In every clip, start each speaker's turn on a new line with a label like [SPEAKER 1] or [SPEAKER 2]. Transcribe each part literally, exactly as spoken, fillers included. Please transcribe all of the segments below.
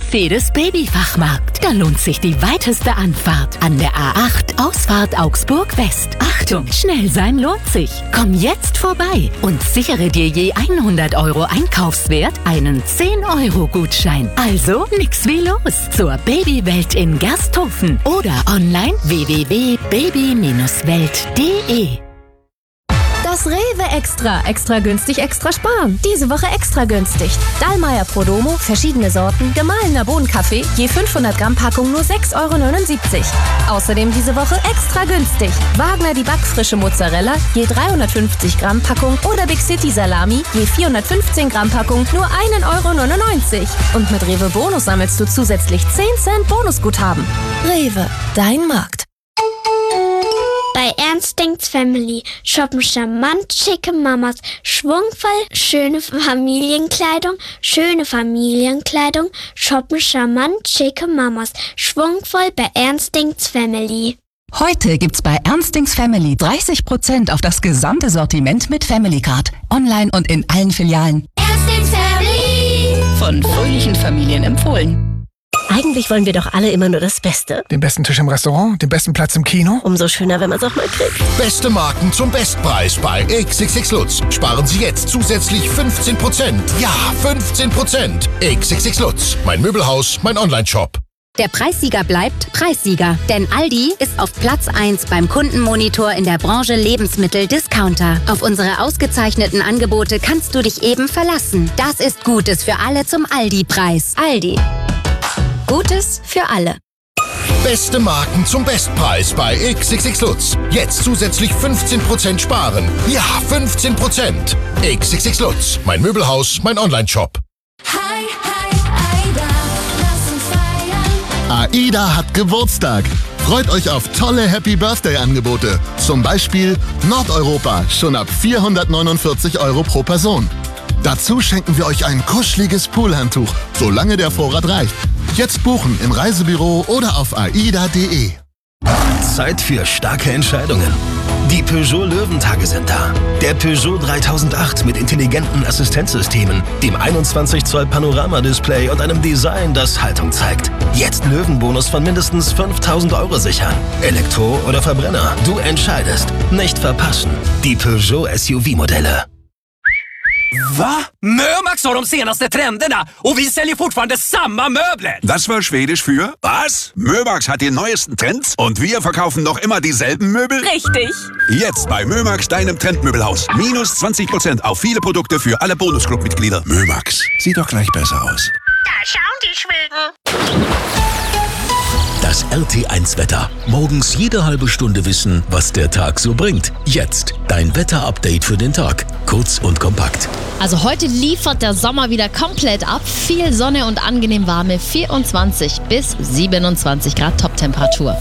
[SPEAKER 1] Mercedes Babyfachmarkt. Da lohnt sich die weiteste Anfahrt. An der A acht, Ausfahrt Augsburg West. Achtung, schnell sein lohnt sich. Komm jetzt vorbei und sichere dir je hundert Euro Einkaufswert einen zehn Euro Gutschein. Also nix wie los zur Babywelt in Gersthofen oder online w w w punkt baby Bindestrich welt punkt de.
[SPEAKER 2] Das Rewe Extra. Extra günstig, extra sparen. Diese Woche extra günstig. Dallmayr Prodomo, verschiedene Sorten, gemahlener Bohnenkaffee, je fünfhundert Gramm Packung nur sechs Euro neunundsiebzig. Außerdem diese Woche extra günstig. Wagner die backfrische Mozzarella, je dreihundertfünfzig Gramm Packung oder Big City Salami, je vierhundertfünfzehn Gramm Packung nur ein Euro neunundneunzig. Und mit Rewe Bonus sammelst du zusätzlich zehn Cent Bonusguthaben. Rewe, dein Markt.
[SPEAKER 3] Bei Ernstings Family shoppen charmant schicke Mamas, schwungvoll schöne Familienkleidung, schöne Familienkleidung, shoppen charmant schicke Mamas, schwungvoll bei Ernstings Family.
[SPEAKER 4] Heute gibt's bei Ernstings Family dreißig Prozent auf das gesamte Sortiment mit Family Card. Online und in allen Filialen.
[SPEAKER 3] Ernstings Family!
[SPEAKER 4] Von fröhlichen Familien empfohlen.
[SPEAKER 5] Eigentlich wollen wir doch alle immer nur das Beste.
[SPEAKER 6] Den besten Tisch im Restaurant, den besten Platz im Kino.
[SPEAKER 5] Umso schöner, wenn man es auch mal kriegt.
[SPEAKER 7] Beste Marken zum Bestpreis bei X X X Lutz. Sparen Sie jetzt zusätzlich fünfzehn Prozent. Ja, fünfzehn Prozent. X X X Lutz. Mein Möbelhaus, mein Onlineshop.
[SPEAKER 8] Der Preissieger bleibt Preissieger, denn Aldi ist auf Platz eins beim Kundenmonitor in der Branche Lebensmittel-Discounter. Auf unsere ausgezeichneten Angebote kannst du dich eben verlassen. Das ist Gutes für alle zum Aldi-Preis. Aldi. Gutes für alle.
[SPEAKER 7] Beste Marken zum Bestpreis bei X X X Lutz. Jetzt zusätzlich fünfzehn Prozent sparen. Ja, fünfzehn Prozent. X X X Lutz. Mein Möbelhaus, mein Onlineshop.
[SPEAKER 9] Hi, hi, Aida, lass uns feiern.
[SPEAKER 10] AIDA hat Geburtstag. Freut euch auf tolle Happy Birthday Angebote. Zum Beispiel Nordeuropa schon ab vierhundertneunundvierzig Euro pro Person. Dazu schenken wir euch ein kuscheliges Poolhandtuch, solange der Vorrat reicht. Jetzt buchen im Reisebüro oder auf aida punkt de.
[SPEAKER 11] Zeit für starke Entscheidungen. Die Peugeot Löwentage sind da. Der Peugeot dreitausendacht mit intelligenten Assistenzsystemen, dem einundzwanzig Zoll Panoramadisplay und einem Design, das Haltung zeigt. Jetzt Löwenbonus von mindestens fünftausend Euro sichern. Elektro oder Verbrenner, du entscheidest. Nicht verpassen. Die Peugeot S U V-Modelle.
[SPEAKER 12] Va? Mömax har de senaste trenderna och vi säljer fortfarande samma möbler.
[SPEAKER 13] Das war Schwedisch für was? Mömax hat die neuesten Trends und wir verkaufen noch immer dieselben Möbel?
[SPEAKER 14] Richtig.
[SPEAKER 13] Jetzt bei Mömax, deinem Trendmöbelhaus. Minus zwanzig Prozent auf viele Produkte für alle Bonusclub-Mitglieder. Mömax. Sieht doch gleich besser aus.
[SPEAKER 3] Da schauen die Schweden.
[SPEAKER 15] Das R T eins Wetter. Morgens jede halbe Stunde wissen, was der Tag so bringt. Jetzt dein Wetter-Update für den Tag. Kurz und kompakt.
[SPEAKER 16] Also heute liefert der Sommer wieder komplett ab. Viel Sonne und angenehm warme vierundzwanzig bis siebenundzwanzig Grad Toptemperatur.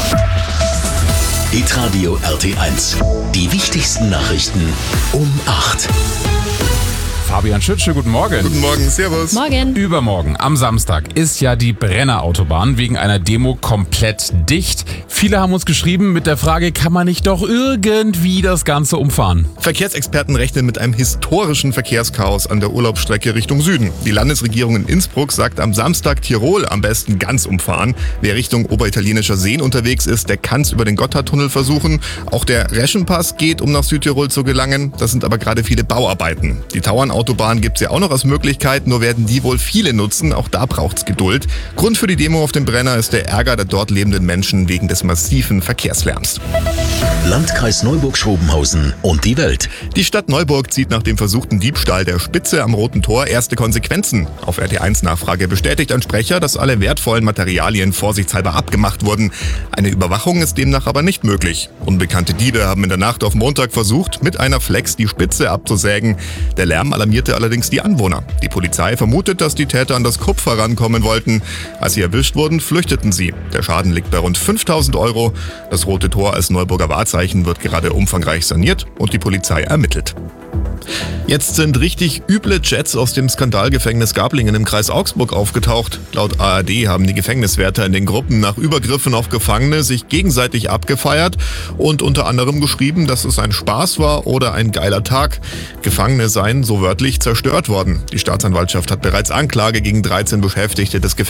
[SPEAKER 15] Hitradio R T eins. Die wichtigsten Nachrichten um acht.
[SPEAKER 17] Fabian Schütze, guten Morgen.
[SPEAKER 18] Guten Morgen, servus.
[SPEAKER 16] Morgen.
[SPEAKER 17] Übermorgen, am Samstag, ist ja die Brenner-Autobahn wegen einer Demo komplett dicht. Viele haben uns geschrieben mit der Frage, kann man nicht doch irgendwie das Ganze umfahren?
[SPEAKER 18] Verkehrsexperten rechnen mit einem historischen Verkehrschaos an der Urlaubsstrecke Richtung Süden. Die Landesregierung in Innsbruck sagt am Samstag Tirol am besten ganz umfahren. Wer Richtung oberitalienischer Seen unterwegs ist, der kann es über den Gotthardtunnel versuchen. Auch der Reschenpass geht, um nach Südtirol zu gelangen. Das sind aber gerade viele Bauarbeiten. Die Tauernautobahn gibt es ja auch noch als Möglichkeit, nur werden die wohl viele nutzen. Auch da braucht es Geduld. Grund für die Demo auf dem Brenner ist der Ärger der dort lebenden Menschen wegen des massiven Verkehrslärms.
[SPEAKER 15] Landkreis Neuburg-Schrobenhausen und die Welt.
[SPEAKER 18] Die Stadt Neuburg zieht nach dem versuchten Diebstahl der Spitze am Roten Tor erste Konsequenzen. Auf R T eins Nachfrage bestätigt ein Sprecher, dass alle wertvollen Materialien vorsichtshalber abgemacht wurden. Eine Überwachung ist demnach aber nicht möglich. Unbekannte Diebe haben in der Nacht auf Montag versucht, mit einer Flex die Spitze abzusägen. Der Lärm alarmierte allerdings die Anwohner. Die Polizei vermutet, dass die Täter an das Kupfer rankommen wollten. Als sie erwischt wurden, flüchteten sie. Der Schaden liegt bei rund fünftausend Euro. Das Rote Tor als Neuburger Wahrzeichen wird gerade umfangreich saniert und die Polizei ermittelt. Jetzt sind richtig üble Chats aus dem Skandalgefängnis Gablingen im Kreis Augsburg aufgetaucht. Laut A R D haben die Gefängniswärter in den Gruppen nach Übergriffen auf Gefangene sich gegenseitig abgefeiert und unter anderem geschrieben, dass es ein Spaß war oder ein geiler Tag. Gefangene seien so wörtlich zerstört worden. Die Staatsanwaltschaft hat bereits Anklage gegen dreizehn Beschäftigte des Gefängnisses